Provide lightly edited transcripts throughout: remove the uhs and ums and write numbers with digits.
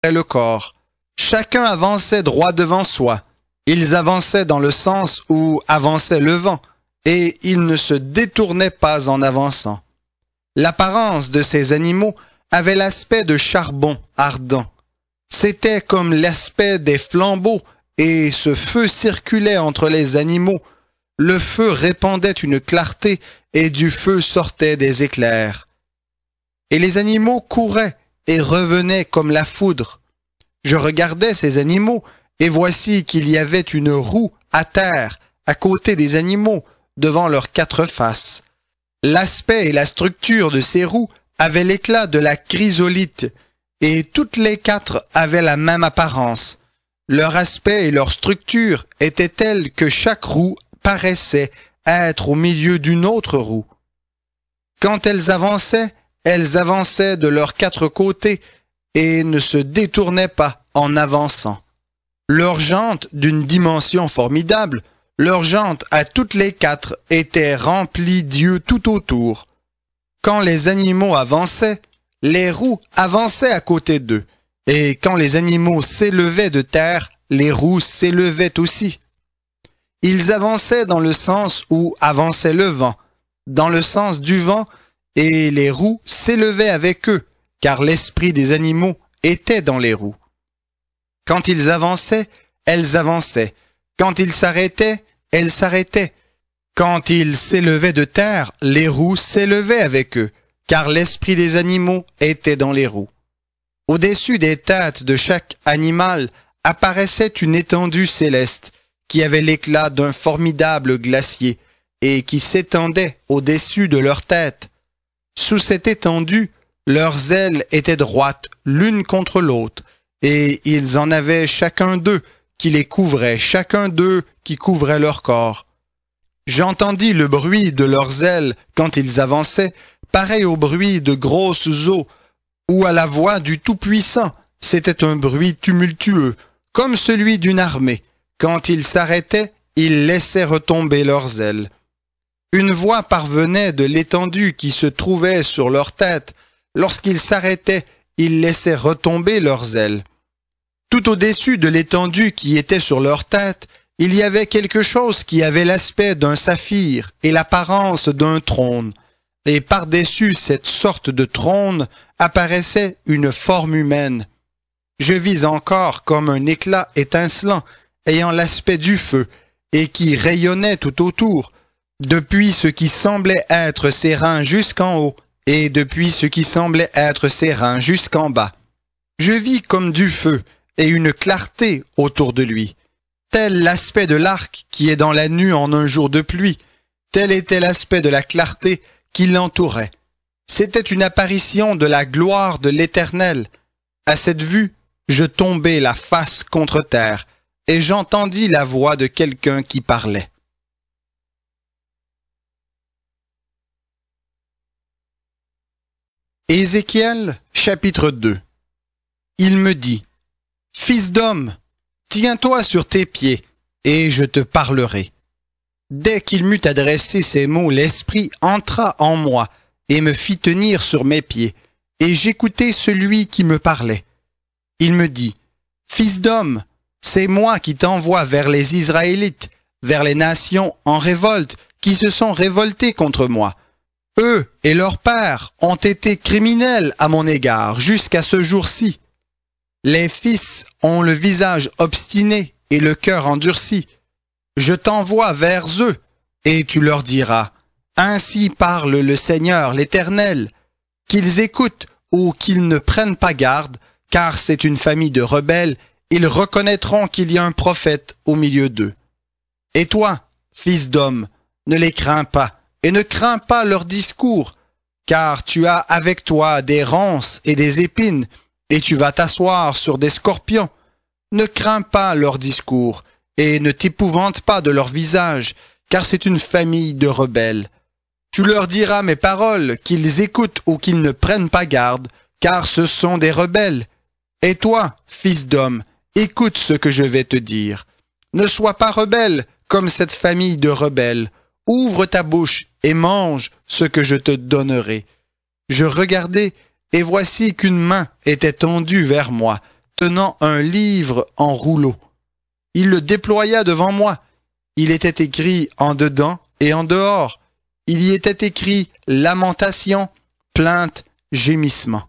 le corps. Chacun avançait droit devant soi. Ils avançaient dans le sens où avançait le vent, et ils ne se détournaient pas en avançant. L'apparence de ces animaux avait l'aspect de charbon ardent. C'était comme l'aspect des flambeaux, et ce feu circulait entre les animaux. Le feu répandait une clarté, et du feu sortaient des éclairs. Et les animaux couraient et revenaient comme la foudre. Je regardais ces animaux, et voici qu'il y avait une roue à terre, à côté des animaux, devant leurs quatre faces. L'aspect et la structure de ces roues avaient l'éclat de la chrysolite, et toutes les quatre avaient la même apparence. Leur aspect et leur structure étaient tels que chaque roue paraissait être au milieu d'une autre roue. Quand elles avançaient de leurs quatre côtés et ne se détournaient pas en avançant. Leurs jantes d'une dimension formidable, leurs jantes à toutes les quatre étaient remplies d'yeux tout autour. Quand les animaux avançaient, les roues avançaient à côté d'eux, et quand les animaux s'élevaient de terre, les roues s'élevaient aussi. Ils avançaient dans le sens où avançait le vent, dans le sens du vent, et les roues s'élevaient avec eux, car l'esprit des animaux était dans les roues. Quand ils avançaient, elles avançaient. Quand ils s'arrêtaient, elles s'arrêtaient. Quand ils s'élevaient de terre, les roues s'élevaient avec eux, car l'esprit des animaux était dans les roues. Au-dessus des têtes de chaque animal apparaissait une étendue céleste, qui avait l'éclat d'un formidable glacier, et qui s'étendait au-dessus de leurs têtes. Sous cette étendue, leurs ailes étaient droites l'une contre l'autre, et ils en avaient chacun d'eux qui les couvrait, chacun d'eux qui couvrait leur corps. J'entendis le bruit de leurs ailes quand ils avançaient, pareil au bruit de grosses eaux, ou à la voix du Tout-Puissant. C'était un bruit tumultueux, comme celui d'une armée. Quand ils s'arrêtaient, ils laissaient retomber leurs ailes. Une voix parvenait de l'étendue qui se trouvait sur leur tête. Lorsqu'ils s'arrêtaient, ils laissaient retomber leurs ailes. Tout au-dessus de l'étendue qui était sur leur tête, il y avait quelque chose qui avait l'aspect d'un saphir et l'apparence d'un trône. Et par-dessus cette sorte de trône apparaissait une forme humaine. Je vis encore comme un éclat étincelant, ayant l'aspect du feu, et qui rayonnait tout autour, depuis ce qui semblait être ses reins jusqu'en haut, et depuis ce qui semblait être ses reins jusqu'en bas. Je vis comme du feu, et une clarté autour de lui. Tel l'aspect de l'arc qui est dans la nue en un jour de pluie, tel était l'aspect de la clarté qui l'entourait. C'était une apparition de la gloire de l'Éternel. À cette vue, je tombai la face contre terre, et j'entendis la voix de quelqu'un qui parlait. Ézéchiel, chapitre 2. Il me dit, « Fils d'homme, tiens-toi sur tes pieds, et je te parlerai. » Dès qu'il m'eut adressé ces mots, l'Esprit entra en moi et me fit tenir sur mes pieds, et j'écoutai celui qui me parlait. Il me dit, « Fils d'homme, c'est moi qui t'envoie vers les Israélites, vers les nations en révolte, qui se sont révoltées contre moi. Eux et leurs pères ont été criminels à mon égard jusqu'à ce jour-ci. Les fils ont le visage obstiné et le cœur endurci. Je t'envoie vers eux, et tu leur diras, « Ainsi parle le Seigneur l'Éternel, qu'ils écoutent ou qu'ils ne prennent pas garde, car c'est une famille de rebelles, ils reconnaîtront qu'il y a un prophète au milieu d'eux. Et toi, fils d'homme, ne les crains pas, et ne crains pas leur discours, car tu as avec toi des ronces et des épines, et tu vas t'asseoir sur des scorpions. Ne crains pas leur discours, et ne t'épouvante pas de leur visage, car c'est une famille de rebelles. Tu leur diras mes paroles, qu'ils écoutent ou qu'ils ne prennent pas garde, car ce sont des rebelles. Et toi, fils d'homme, écoute ce que je vais te dire. Ne sois pas rebelle comme cette famille de rebelles. Ouvre ta bouche et mange ce que je te donnerai. Je regardai, et voici qu'une main était tendue vers moi, tenant un livre en rouleau. Il le déploya devant moi. Il était écrit en dedans et en dehors. Il y était écrit lamentation, plainte, gémissement.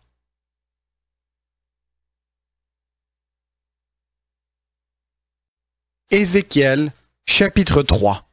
Ézéchiel, chapitre 3.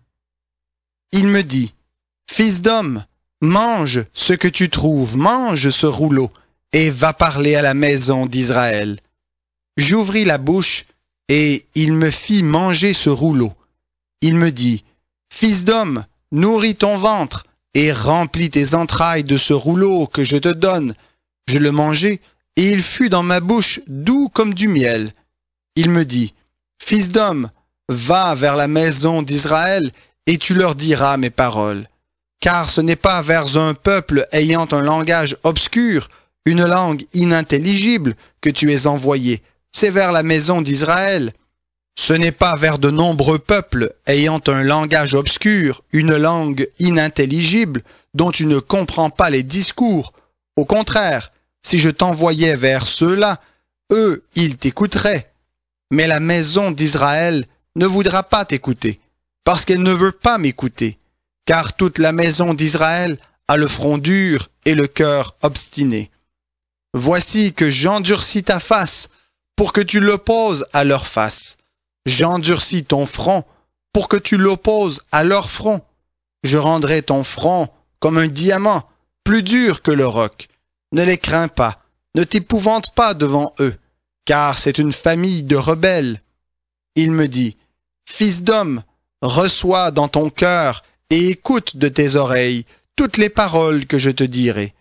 Il me dit, Fils d'homme, mange ce que tu trouves, mange ce rouleau, et va parler à la maison d'Israël. J'ouvris la bouche, et il me fit manger ce rouleau. Il me dit, Fils d'homme, nourris ton ventre, et remplis tes entrailles de ce rouleau que je te donne. Je le mangeai, et il fut dans ma bouche doux comme du miel. Il me dit, Fils d'homme, va vers la maison d'Israël, et tu leur diras mes paroles. Car ce n'est pas vers un peuple ayant un langage obscur, une langue inintelligible, que tu es envoyé, c'est vers la maison d'Israël. Ce n'est pas vers de nombreux peuples ayant un langage obscur, une langue inintelligible, dont tu ne comprends pas les discours. Au contraire, si je t'envoyais vers ceux-là, eux, ils t'écouteraient. Mais la maison d'Israël ne voudra pas t'écouter, parce qu'elle ne veut pas m'écouter, car toute la maison d'Israël a le front dur et le cœur obstiné. Voici que j'endurcis ta face, pour que tu l'opposes à leur face. J'endurcis ton front, pour que tu l'opposes à leur front. Je rendrai ton front comme un diamant, plus dur que le roc. Ne les crains pas, ne t'épouvante pas devant eux, car c'est une famille de rebelles. Il me dit, Fils d'homme, reçois dans ton cœur et écoute de tes oreilles toutes les paroles que je te dirai.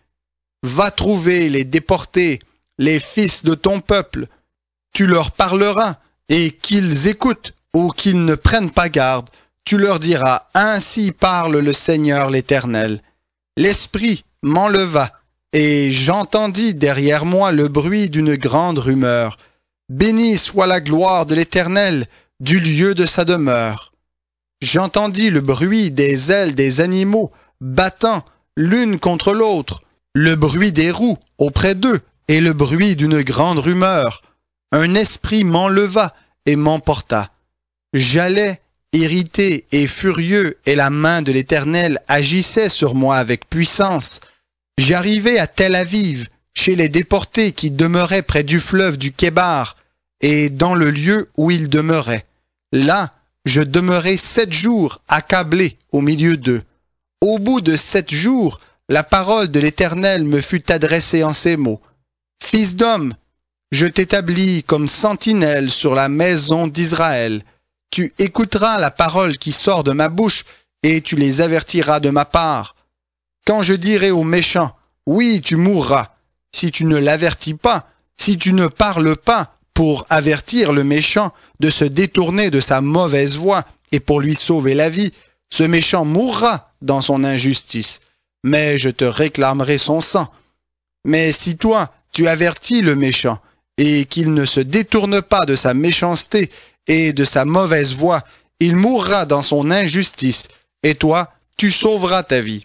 Va trouver les déportés, les fils de ton peuple. Tu leur parleras, et qu'ils écoutent ou qu'ils ne prennent pas garde, tu leur diras, ainsi parle le Seigneur l'Éternel. L'Esprit m'enleva, et j'entendis derrière moi le bruit d'une grande rumeur. Béni soit la gloire de l'Éternel, du lieu de sa demeure. J'entendis le bruit des ailes des animaux battant l'une contre l'autre, le bruit des roues auprès d'eux, et le bruit d'une grande rumeur. Un esprit m'enleva et m'emporta. J'allais irrité et furieux, et la main de l'Éternel agissait sur moi avec puissance. J'arrivai à Tel Aviv, chez les déportés qui demeuraient près du fleuve du Kébar, et dans le lieu où ils demeuraient. Là, je demeurai 7 jours accablé au milieu d'eux. Au bout de 7 jours, la parole de l'Éternel me fut adressée en ces mots. Fils d'homme, je t'établis comme sentinelle sur la maison d'Israël. Tu écouteras la parole qui sort de ma bouche, et tu les avertiras de ma part. Quand je dirai aux méchants, oui, tu mourras, si tu ne l'avertis pas, si tu ne parles pas pour avertir le méchant de se détourner de sa mauvaise voie et pour lui sauver la vie, ce méchant mourra dans son injustice, mais je te réclamerai son sang. Mais si toi, tu avertis le méchant, et qu'il ne se détourne pas de sa méchanceté et de sa mauvaise voie, il mourra dans son injustice, et toi, tu sauveras ta vie.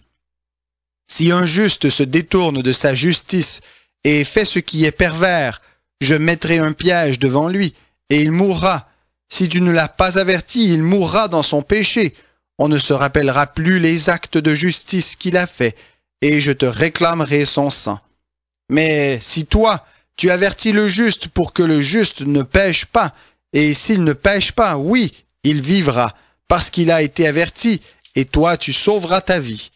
Si un juste se détourne de sa justice et fait ce qui est pervers, je mettrai un piège devant lui, et il mourra. Si tu ne l'as pas averti, il mourra dans son péché. On ne se rappellera plus les actes de justice qu'il a faits, et je te réclamerai son sang. Mais si toi, tu avertis le juste pour que le juste ne pêche pas, et s'il ne pêche pas, oui, il vivra, parce qu'il a été averti, et toi tu sauveras ta vie.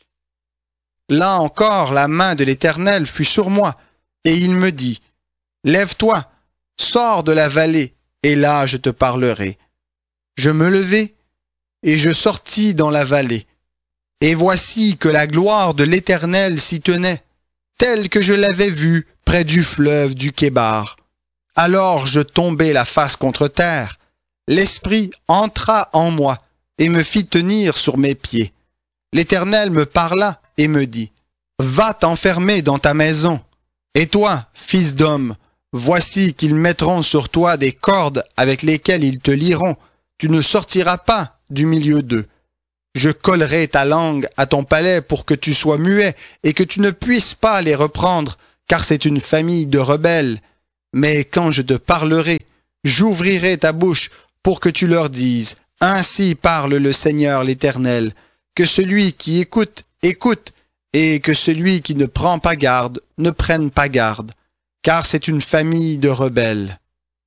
Là encore, la main de l'Éternel fut sur moi, et il me dit, lève-toi, sors de la vallée, et là je te parlerai. Je me levai, et je sortis dans la vallée. Et voici que la gloire de l'Éternel s'y tenait, telle que je l'avais vue près du fleuve du Kébar. Alors je tombai la face contre terre. L'Esprit entra en moi et me fit tenir sur mes pieds. L'Éternel me parla et me dit, « Va t'enfermer dans ta maison. Et toi, fils d'homme, voici qu'ils mettront sur toi des cordes avec lesquelles ils te lieront. Tu ne sortiras pas du milieu d'eux. Je collerai ta langue à ton palais pour que tu sois muet et que tu ne puisses pas les reprendre, car c'est une famille de rebelles. Mais quand je te parlerai, j'ouvrirai ta bouche pour que tu leur dises, ainsi parle le Seigneur l'Éternel, que celui qui écoute, écoute, et que celui qui ne prend pas garde, ne prenne pas garde, car c'est une famille de rebelles.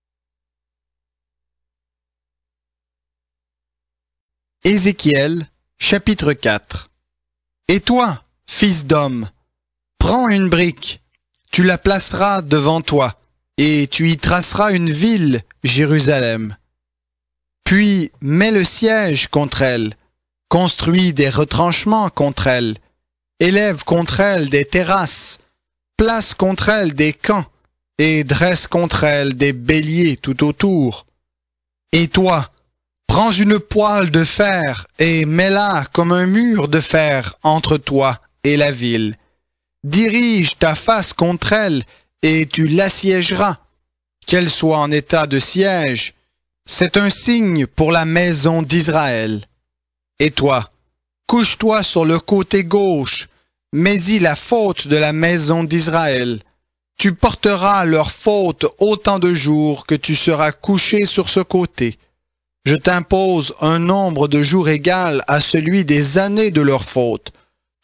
Ézéchiel, chapitre 4. Et toi, fils d'homme, prends une brique, tu la placeras devant toi, et tu y traceras une ville, Jérusalem. Puis mets le siège contre elle, construis des retranchements contre elle, élève contre elle des terrasses, place contre elle des camps, et dresse contre elle des béliers tout autour. Et toi, prends une poêle de fer et mets-la comme un mur de fer entre toi et la ville. Dirige ta face contre elle et tu l'assiégeras, qu'elle soit en état de siège. C'est un signe pour la maison d'Israël. Et toi, couche-toi sur le côté gauche, mets-y la faute de la maison d'Israël. Tu porteras leur faute autant de jours que tu seras couché sur ce côté. Je t'impose un nombre de jours égal à celui des années de leur faute.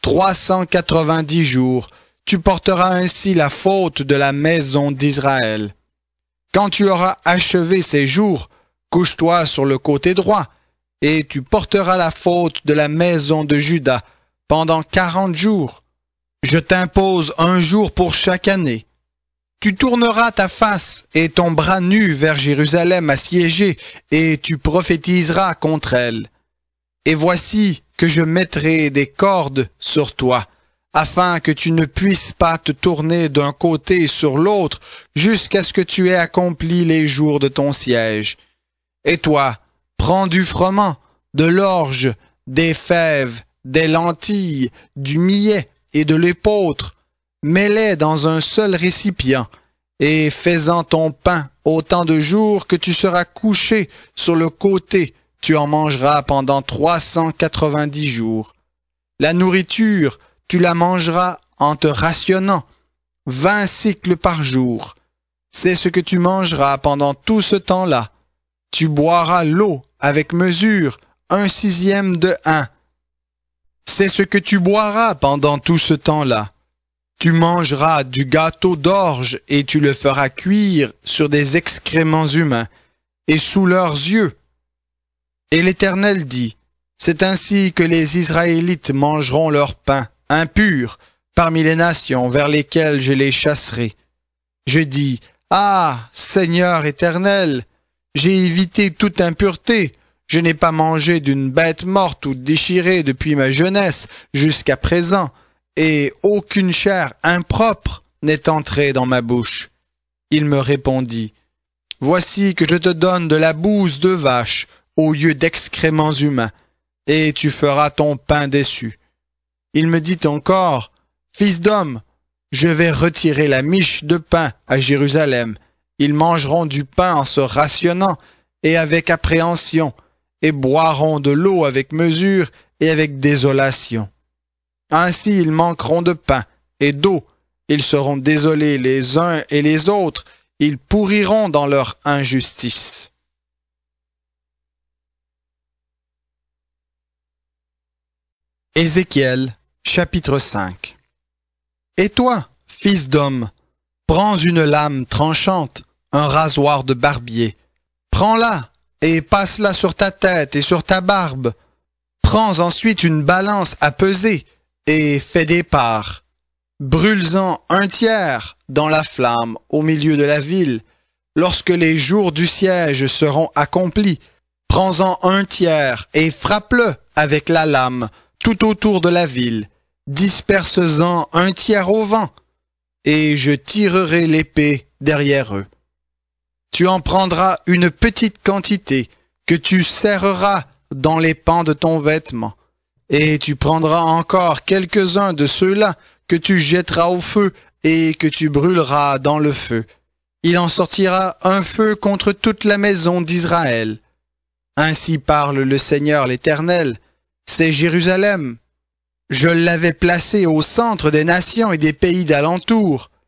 390 jours, tu porteras ainsi la faute de la maison d'Israël. Quand tu auras achevé ces jours, couche-toi sur le côté droit, et tu porteras la faute de la maison de Juda pendant 40 jours. Je t'impose un jour pour chaque année. Tu tourneras ta face et ton bras nu vers Jérusalem assiégée, et tu prophétiseras contre elle. Et voici que je mettrai des cordes sur toi, afin que tu ne puisses pas te tourner d'un côté sur l'autre, jusqu'à ce que tu aies accompli les jours de ton siège. Et toi, prends du froment, de l'orge, des fèves, des lentilles, du millet et de l'épeautre, mets-les dans un seul récipient, et fais-en ton pain autant de jours que tu seras couché sur le côté, tu en mangeras pendant 390 jours. La nourriture, tu la mangeras en te rationnant, 20 cycles par jour. C'est ce que tu mangeras pendant tout ce temps-là. Tu boiras l'eau avec mesure, 1/6 de hin. C'est ce que tu boiras pendant tout ce temps-là. Tu mangeras du gâteau d'orge et tu le feras cuire sur des excréments humains et sous leurs yeux. Et l'Éternel dit, c'est ainsi que les Israélites mangeront leur pain impur parmi les nations vers lesquelles je les chasserai. Je dis, ah, Seigneur éternel, j'ai évité toute impureté. Je n'ai pas mangé d'une bête morte ou déchirée depuis ma jeunesse jusqu'à présent, et aucune chair impropre n'est entrée dans ma bouche. Il me répondit, voici que je te donne de la bouse de vache au lieu d'excréments humains, et tu feras ton pain déçu. Il me dit encore, fils d'homme, je vais retirer la miche de pain à Jérusalem. Ils mangeront du pain en se rationnant et avec appréhension, et boiront de l'eau avec mesure et avec désolation. Ainsi ils manqueront de pain et d'eau, ils seront désolés les uns et les autres, ils pourriront dans leur injustice. Ézéchiel, chapitre 5. Et toi, fils d'homme, prends une lame tranchante, un rasoir de barbier, prends-la et passe-la sur ta tête et sur ta barbe. Prends ensuite une balance à peser et fais des parts. Brûle-en 1/3 dans la flamme au milieu de la ville. Lorsque les jours du siège seront accomplis, prends-en 1/3 et frappe-le avec la lame tout autour de la ville. Disperse-en 1/3 au vent, et je tirerai l'épée derrière eux. Tu en prendras une petite quantité que tu serreras dans les pans de ton vêtement, et tu prendras encore quelques-uns de ceux-là que tu jetteras au feu et que tu brûleras dans le feu. Il en sortira un feu contre toute la maison d'Israël. Ainsi parle le Seigneur l'Éternel, c'est Jérusalem. Je l'avais placée au centre des nations et des pays d'alentour.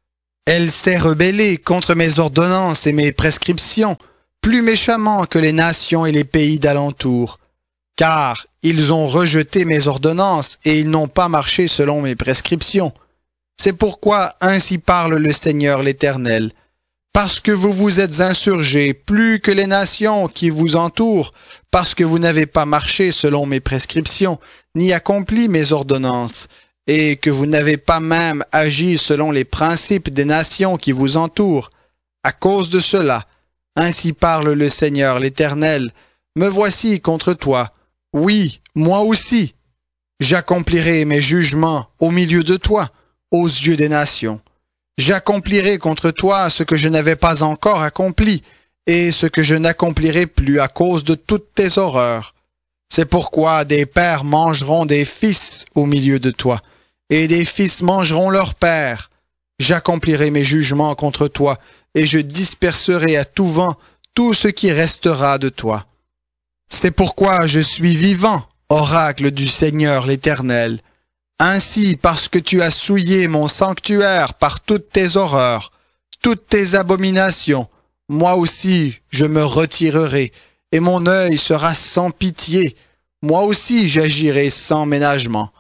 Elle s'est rebellée contre mes ordonnances et mes prescriptions, plus méchamment que les nations et les pays d'alentour. Car ils ont rejeté mes ordonnances et ils n'ont pas marché selon mes prescriptions. C'est pourquoi ainsi parle le Seigneur l'Éternel. Parce que vous vous êtes insurgés plus que les nations qui vous entourent, parce que vous n'avez pas marché selon mes prescriptions, ni accompli mes ordonnances, et que vous n'avez pas même agi selon les principes des nations qui vous entourent. À cause de cela, ainsi parle le Seigneur l'Éternel, me voici contre toi. Oui, moi aussi. J'accomplirai mes jugements au milieu de toi, aux yeux des nations. J'accomplirai contre toi ce que je n'avais pas encore accompli, et ce que je n'accomplirai plus à cause de toutes tes horreurs. C'est pourquoi des pères mangeront des fils au milieu de toi, et des fils mangeront leurs pères. J'accomplirai mes jugements contre toi, et je disperserai à tout vent tout ce qui restera de toi. C'est pourquoi je suis vivant, oracle du Seigneur l'Éternel. Ainsi, parce que tu as souillé mon sanctuaire par toutes tes horreurs, toutes tes abominations, moi aussi je me retirerai, et mon œil sera sans pitié. Moi aussi j'agirai sans ménagement.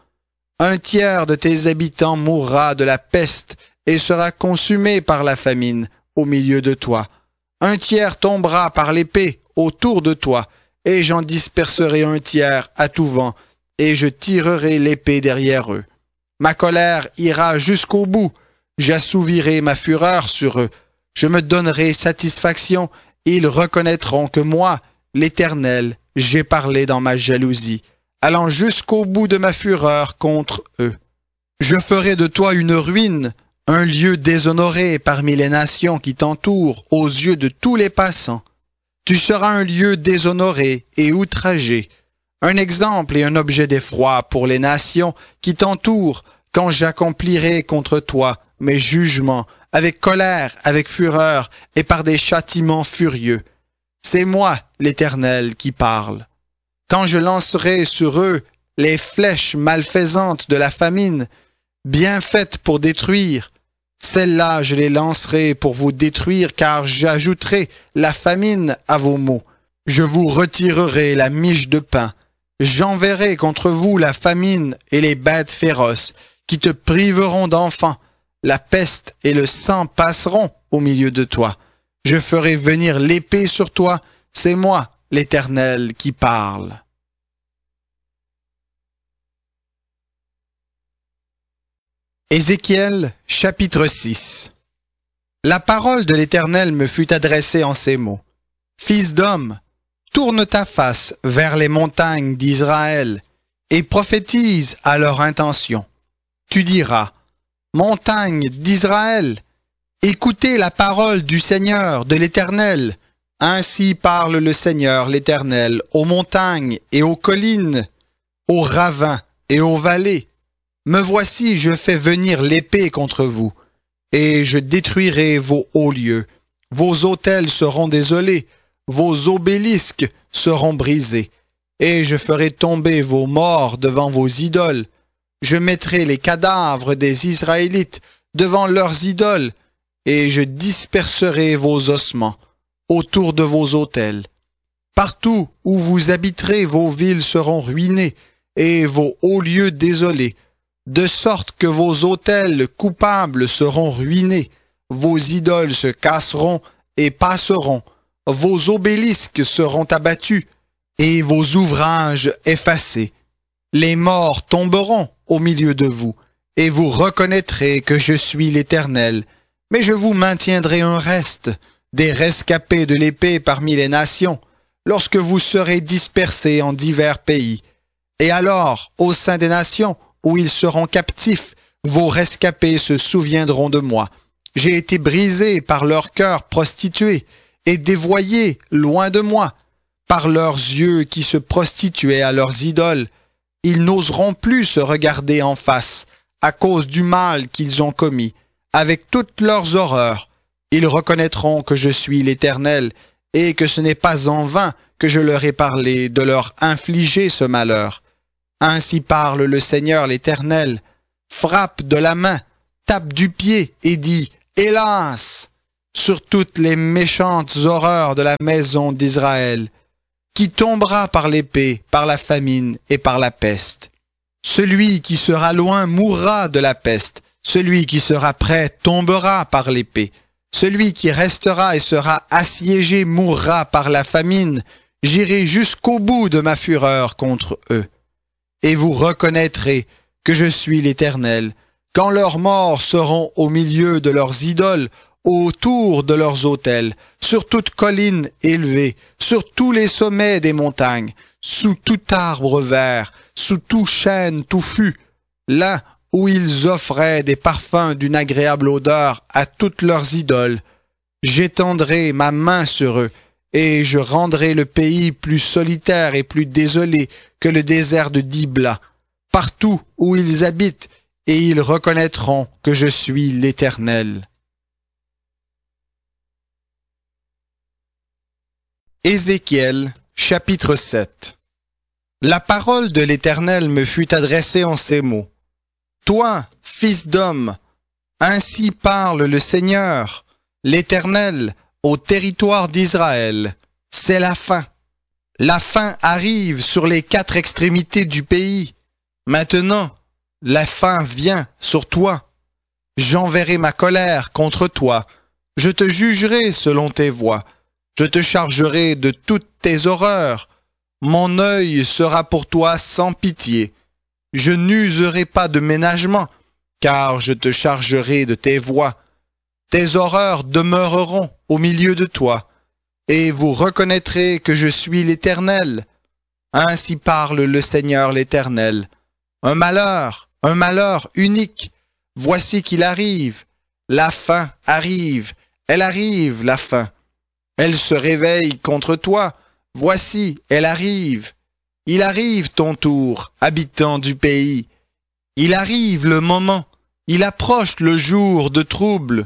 1/3 de tes habitants mourra de la peste et sera consumé par la famine au milieu de toi. 1/3 tombera par l'épée autour de toi, et j'en disperserai 1/3 à tout vent, et je tirerai l'épée derrière eux. Ma colère ira jusqu'au bout, j'assouvirai ma fureur sur eux, je me donnerai satisfaction, et ils reconnaîtront que moi, l'Éternel, j'ai parlé dans ma jalousie, allant jusqu'au bout de ma fureur contre eux. Je ferai de toi une ruine, un lieu déshonoré parmi les nations qui t'entourent aux yeux de tous les passants. Tu seras un lieu déshonoré et outragé, un exemple et un objet d'effroi pour les nations qui t'entourent quand j'accomplirai contre toi mes jugements avec colère, avec fureur et par des châtiments furieux. C'est moi, l'Éternel, qui parle. Quand je lancerai sur eux les flèches malfaisantes de la famine, bien faites pour détruire, celles-là je les lancerai pour vous détruire, car j'ajouterai la famine à vos maux. Je vous retirerai la miche de pain. J'enverrai contre vous la famine et les bêtes féroces, qui te priveront d'enfants. La peste et le sang passeront au milieu de toi. Je ferai venir l'épée sur toi, c'est moi, l'Éternel, qui parle. Ézéchiel, chapitre 6. La parole de l'Éternel me fut adressée en ces mots. Fils d'homme, tourne ta face vers les montagnes d'Israël et prophétise à leur intention. Tu diras, montagnes d'Israël, écoutez la parole du Seigneur, de l'Éternel. Ainsi parle le Seigneur, l'Éternel, aux montagnes et aux collines, aux ravins et aux vallées. Me voici, je fais venir l'épée contre vous, et je détruirai vos hauts lieux. Vos autels seront désolés, vos obélisques seront brisés, et je ferai tomber vos morts devant vos idoles. Je mettrai les cadavres des Israélites devant leurs idoles, et je disperserai vos ossements autour de vos autels. Partout où vous habiterez, vos villes seront ruinées, et vos hauts lieux désolés, de sorte que vos autels coupables seront ruinés, vos idoles se casseront et passeront, vos obélisques seront abattus, et vos ouvrages effacés. Les morts tomberont au milieu de vous, et vous reconnaîtrez que je suis l'Éternel, mais je vous maintiendrai un reste, des rescapés de l'épée parmi les nations, lorsque vous serez dispersés en divers pays. Et alors, au sein des nations, où ils seront captifs, vos rescapés se souviendront de moi. J'ai été brisé par leur cœur prostitué et dévoyé loin de moi, par leurs yeux qui se prostituaient à leurs idoles. Ils n'oseront plus se regarder en face à cause du mal qu'ils ont commis, avec toutes leurs horreurs. Ils reconnaîtront que je suis l'Éternel et que ce n'est pas en vain que je leur ai parlé de leur infliger ce malheur. Ainsi parle le Seigneur l'Éternel. Frappe de la main, tape du pied et dis « Hélas sur toutes les méchantes horreurs de la maison d'Israël, qui tombera par l'épée, par la famine et par la peste. Celui qui sera loin mourra de la peste, celui qui sera près tombera par l'épée. Celui qui restera et sera assiégé mourra par la famine. J'irai jusqu'au bout de ma fureur contre eux. Et vous reconnaîtrez que je suis l'Éternel, quand leurs morts seront au milieu de leurs idoles, autour de leurs autels, sur toute colline élevée, sur tous les sommets des montagnes, sous tout arbre vert, sous tout chêne touffu, là où ils offraient des parfums d'une agréable odeur à toutes leurs idoles. J'étendrai ma main sur eux, et je rendrai le pays plus solitaire et plus désolé que le désert de Dibla, partout où ils habitent, et ils reconnaîtront que je suis l'Éternel. Ézéchiel, chapitre 7. La parole de l'Éternel me fut adressée en ces mots. Toi, fils d'homme, ainsi parle le Seigneur, l'Éternel, au territoire d'Israël. C'est la fin. La fin arrive sur les 4 extrémités du pays. Maintenant, la fin vient sur toi. J'enverrai ma colère contre toi. Je te jugerai selon tes voies. Je te chargerai de toutes tes horreurs. Mon œil sera pour toi sans pitié. Je n'userai pas de ménagement, car je te chargerai de tes voies. Tes horreurs demeureront au milieu de toi, et vous reconnaîtrez que je suis l'Éternel. Ainsi parle le Seigneur l'Éternel. Un malheur unique, voici qu'il arrive. La fin arrive, elle arrive, la fin. Elle se réveille contre toi, voici, elle arrive. Il arrive ton tour, habitant du pays. Il arrive le moment, il approche le jour de trouble.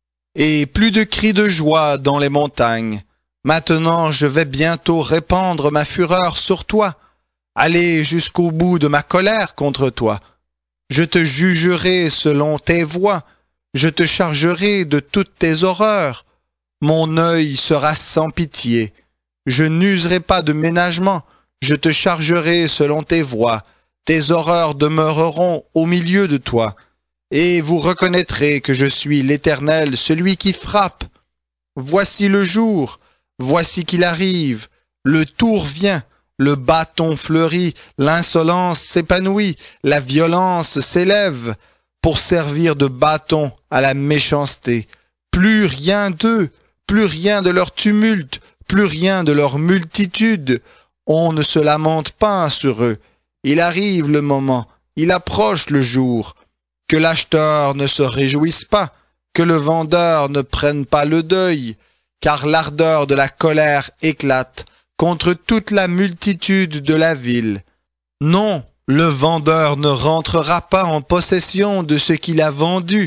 Et plus de cris de joie dans les montagnes. Maintenant je vais bientôt répandre ma fureur sur toi, aller jusqu'au bout de ma colère contre toi. Je te jugerai selon tes voies, je te chargerai de toutes tes horreurs. Mon œil sera sans pitié, je n'userai pas de ménagement. Je te chargerai selon tes voies, tes horreurs demeureront au milieu de toi, et vous reconnaîtrez que je suis l'Éternel, celui qui frappe. Voici le jour, voici qu'il arrive, le tour vient, le bâton fleurit, l'insolence s'épanouit, la violence s'élève, pour servir de bâton à la méchanceté. Plus rien d'eux, plus rien de leur tumulte, plus rien de leur multitude. On ne se lamente pas sur eux. Il arrive le moment, il approche le jour. Que l'acheteur ne se réjouisse pas, que le vendeur ne prenne pas le deuil, car l'ardeur de la colère éclate contre toute la multitude de la ville. Non, le vendeur ne rentrera pas en possession de ce qu'il a vendu.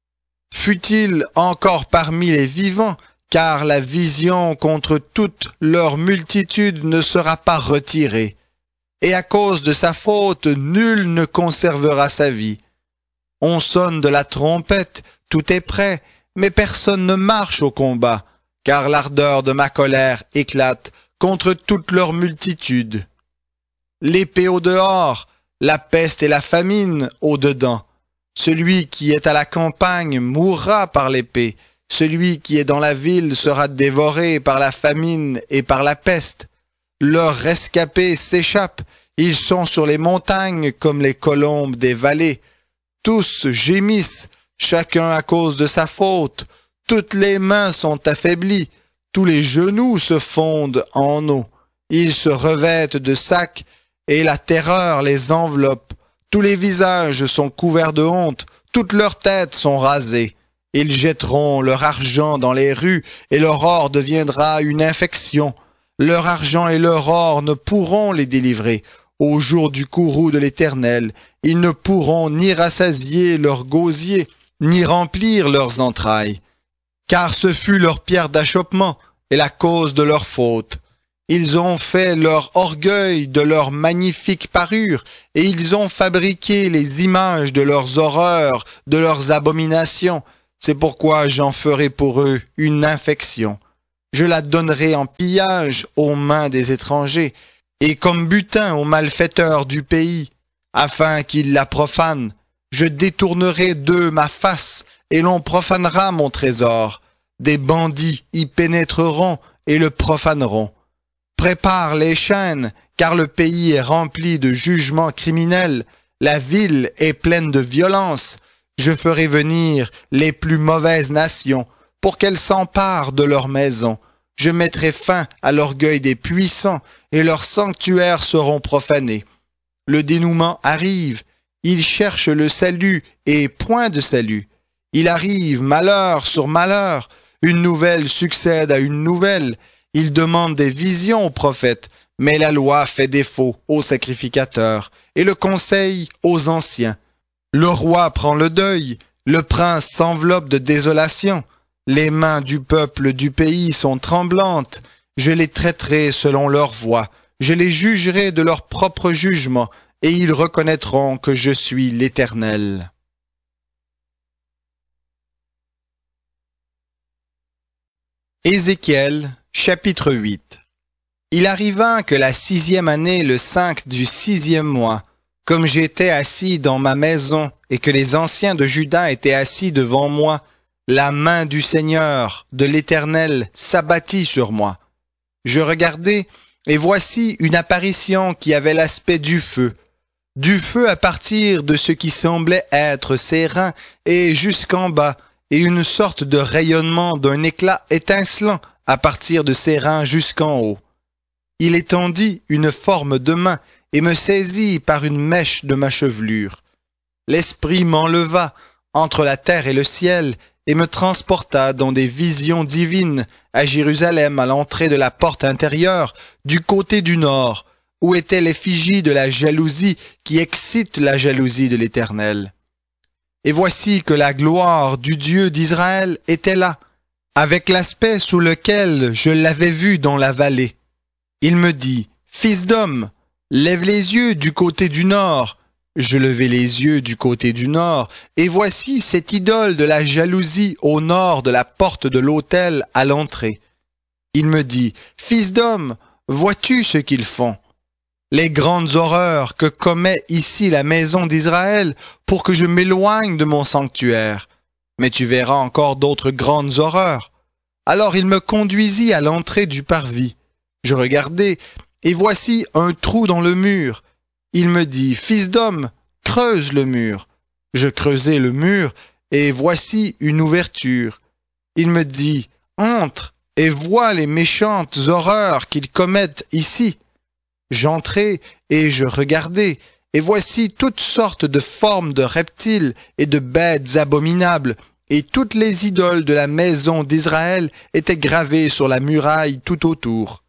Fût-il encore parmi les vivants, car la vision contre toute leur multitude ne sera pas retirée. Et à cause de sa faute, nul ne conservera sa vie. On sonne de la trompette, tout est prêt, mais personne ne marche au combat, car l'ardeur de ma colère éclate contre toute leur multitude. L'épée au dehors, la peste et la famine au dedans. Celui qui est à la campagne mourra par l'épée. Celui qui est dans la ville sera dévoré par la famine et par la peste. Leurs rescapés s'échappent, ils sont sur les montagnes comme les colombes des vallées. Tous gémissent, chacun à cause de sa faute. Toutes les mains sont affaiblies, tous les genoux se fondent en eau. Ils se revêtent de sacs et la terreur les enveloppe. Tous les visages sont couverts de honte, toutes leurs têtes sont rasées. Ils jetteront leur argent dans les rues, et leur or deviendra une infection. Leur argent et leur or ne pourront les délivrer. Au jour du courroux de l'Éternel, ils ne pourront ni rassasier leurs gosiers, ni remplir leurs entrailles. Car ce fut leur pierre d'achoppement et la cause de leur faute. Ils ont fait leur orgueil de leur magnifique parure, et ils ont fabriqué les images de leurs horreurs, de leurs abominations. C'est pourquoi j'en ferai pour eux une infection. Je la donnerai en pillage aux mains des étrangers, et comme butin aux malfaiteurs du pays, afin qu'ils la profanent. Je détournerai d'eux ma face, et l'on profanera mon trésor. Des bandits y pénétreront et le profaneront. Prépare les chaînes, car le pays est rempli de jugements criminels. La ville est pleine de violence. Je ferai venir les plus mauvaises nations pour qu'elles s'emparent de leurs maisons. Je mettrai fin à l'orgueil des puissants et leurs sanctuaires seront profanés. Le dénouement arrive. Ils cherchent le salut et point de salut. Il arrive malheur sur malheur. Une nouvelle succède à une nouvelle. Ils demandent des visions aux prophètes, mais la loi fait défaut aux sacrificateurs et le conseil aux anciens. Le roi prend le deuil, le prince s'enveloppe de désolation. Les mains du peuple du pays sont tremblantes. Je les traiterai selon leur voie. Je les jugerai de leur propre jugement, et ils reconnaîtront que je suis l'Éternel. Ézéchiel, chapitre 8. Il arriva que la 6e année, le 5 du 6e mois, comme j'étais assis dans ma maison et que les anciens de Juda étaient assis devant moi, la main du Seigneur, de l'Éternel, s'abattit sur moi. Je regardai, et voici une apparition qui avait l'aspect du feu à partir de ce qui semblait être ses reins et jusqu'en bas, et une sorte de rayonnement d'un éclat étincelant à partir de ses reins jusqu'en haut. Il étendit une forme de main et me saisit par une mèche de ma chevelure. L'esprit m'enleva entre la terre et le ciel et me transporta dans des visions divines à Jérusalem à l'entrée de la porte intérieure du côté du nord, où était l'effigie de la jalousie qui excite la jalousie de l'Éternel. Et voici que la gloire du Dieu d'Israël était là, avec l'aspect sous lequel je l'avais vu dans la vallée. Il me dit, « Fils d'homme, lève les yeux du côté du nord. » Je levai les yeux du côté du nord, et voici cette idole de la jalousie au nord de la porte de l'autel à l'entrée. Il me dit, « Fils d'homme, vois-tu ce qu'ils font? Les grandes horreurs que commet ici la maison d'Israël pour que je m'éloigne de mon sanctuaire. Mais tu verras encore d'autres grandes horreurs. » Alors il me conduisit à l'entrée du parvis. Je regardai, et voici un trou dans le mur. Il me dit, « Fils d'homme, creuse le mur. » Je creusai le mur, et voici une ouverture. Il me dit, « Entre et vois les méchantes horreurs qu'ils commettent ici. » J'entrai et je regardai, et voici toutes sortes de formes de reptiles et de bêtes abominables, et toutes les idoles de la maison d'Israël étaient gravées sur la muraille tout autour.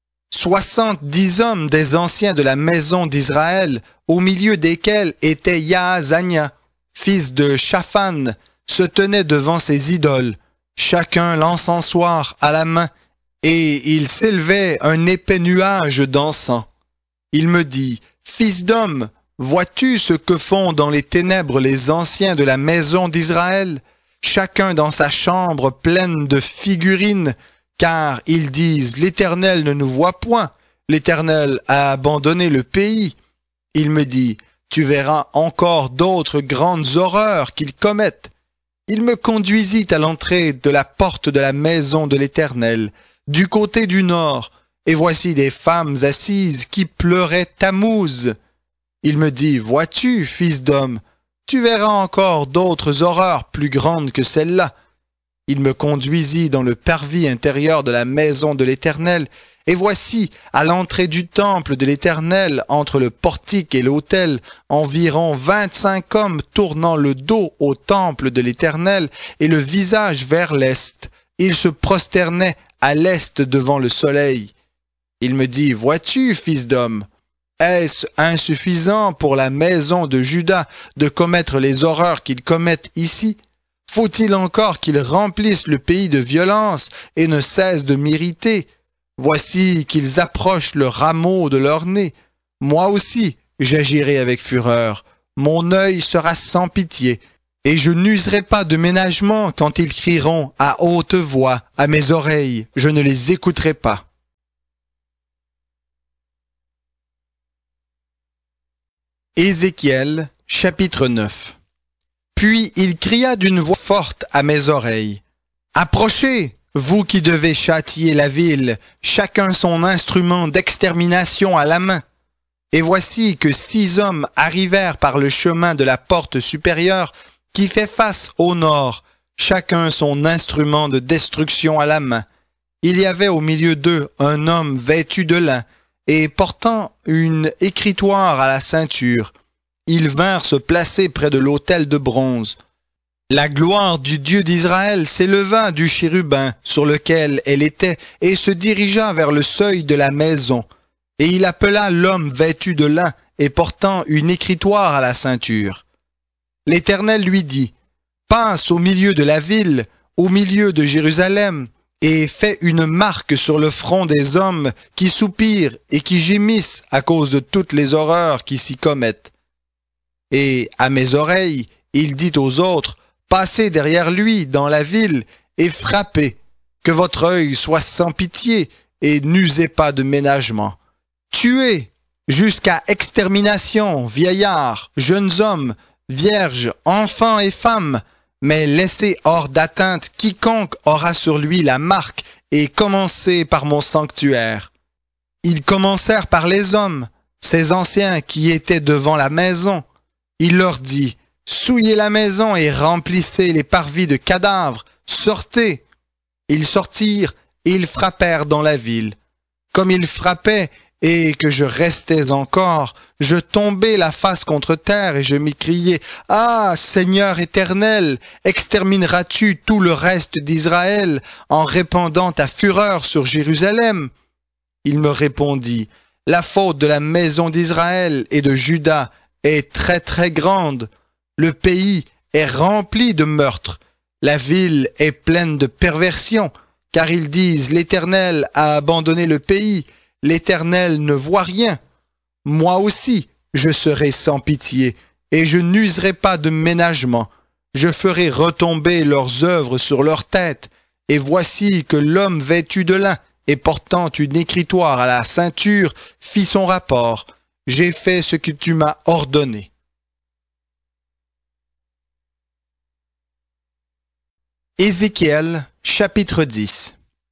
70 hommes des anciens de la maison d'Israël, au milieu desquels était Yaazania, fils de Shaphan, se tenaient devant ces idoles, chacun l'encensoir à la main, et il s'élevait un épais nuage d'encens. Il me dit, « Fils d'homme, vois-tu ce que font dans les ténèbres les anciens de la maison d'Israël, chacun dans sa chambre pleine de figurines, car ils disent, l'Éternel ne nous voit point, l'Éternel a abandonné le pays. » Il me dit, « Tu verras encore d'autres grandes horreurs qu'ils commettent. » Il me conduisit à l'entrée de la porte de la maison de l'Éternel, du côté du nord, et voici des femmes assises qui pleuraient Tammuz. Il me dit, « Vois-tu, fils d'homme, tu verras encore d'autres horreurs plus grandes que celles-là. » Il me conduisit dans le parvis intérieur de la maison de l'Éternel, et voici, à l'entrée du temple de l'Éternel, entre le portique et l'autel, environ 25 hommes tournant le dos au temple de l'Éternel et le visage vers l'est. Ils se prosternaient à l'est devant le soleil. Il me dit, « Vois-tu, fils d'homme, est-ce insuffisant pour la maison de Juda de commettre les horreurs qu'ils commettent ici? Faut-il encore qu'ils remplissent le pays de violence et ne cessent de m'irriter? Voici qu'ils approchent le rameau de leur nez. Moi aussi, j'agirai avec fureur. Mon œil sera sans pitié, et je n'userai pas de ménagement quand ils crieront à haute voix à mes oreilles, je ne les écouterai pas. Ézéchiel, chapitre 9. Puis il cria d'une voix forte à mes oreilles. Approchez, vous qui devez châtier la ville, chacun son instrument d'extermination à la main. Et voici que 6 hommes arrivèrent par le chemin de la porte supérieure qui fait face au nord, chacun son instrument de destruction à la main. Il y avait au milieu d'eux un homme vêtu de lin et portant une écritoire à la ceinture. Ils vinrent se placer près de l'autel de bronze. La gloire du Dieu d'Israël s'éleva du chérubin sur lequel elle était et se dirigea vers le seuil de la maison. Et il appela l'homme vêtu de lin et portant une écritoire à la ceinture. L'Éternel lui dit, « Passe au milieu de la ville, au milieu de Jérusalem, et fais une marque sur le front des hommes qui soupirent et qui gémissent à cause de toutes les horreurs qui s'y commettent. » Et à mes oreilles, il dit aux autres, « Passez derrière lui dans la ville et frappez, que votre œil soit sans pitié et n'usez pas de ménagement. Tuez jusqu'à extermination, vieillards, jeunes hommes, vierges, enfants et femmes, mais laissez hors d'atteinte quiconque aura sur lui la marque et commencez par mon sanctuaire. » Ils commencèrent par les hommes, ces anciens qui étaient devant la maison. Il leur dit, « Souillez la maison et remplissez les parvis de cadavres, sortez !» Ils sortirent et ils frappèrent dans la ville. Comme ils frappaient et que je restais encore, je tombai la face contre terre et je m'écriai, « Ah, Seigneur éternel, extermineras-tu tout le reste d'Israël en répandant ta fureur sur Jérusalem ?» Il me répondit, « La faute de la maison d'Israël et de Juda est très très grande. Le pays est rempli de meurtres. La ville est pleine de perversion, car ils disent, l'Éternel a abandonné le pays, l'Éternel ne voit rien. Moi aussi, je serai sans pitié, et je n'userai pas de ménagement. Je ferai retomber leurs œuvres sur leur tête, et voici que l'homme vêtu de lin et portant une écritoire à la ceinture fit son rapport. J'ai fait ce que tu m'as ordonné. Ézéchiel, chapitre 10.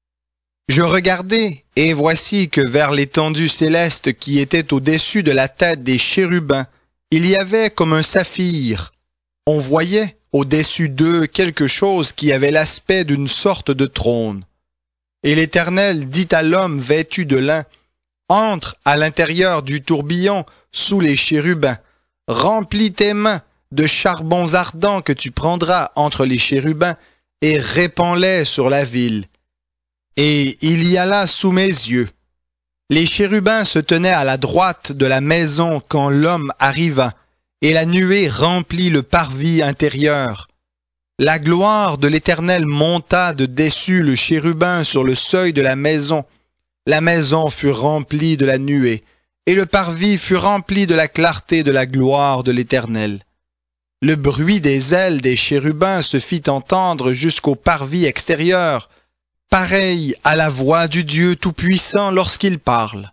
Je regardai, et voici que vers l'étendue céleste qui était au-dessus de la tête des chérubins, il y avait comme un saphir. On voyait au-dessus d'eux quelque chose qui avait l'aspect d'une sorte de trône. Et l'Éternel dit à l'homme vêtu de lin, « Entre à l'intérieur du tourbillon sous les chérubins, remplis tes mains de charbons ardents que tu prendras entre les chérubins, et répands-les sur la ville. » Et il y alla sous mes yeux. Les chérubins se tenaient à la droite de la maison quand l'homme arriva, et la nuée remplit le parvis intérieur. La gloire de l'Éternel monta de dessus le chérubin sur le seuil de la maison. La maison fut remplie de la nuée, et le parvis fut rempli de la clarté de la gloire de l'Éternel. Le bruit des ailes des chérubins se fit entendre jusqu'au parvis extérieur, pareil à la voix du Dieu Tout-Puissant lorsqu'il parle.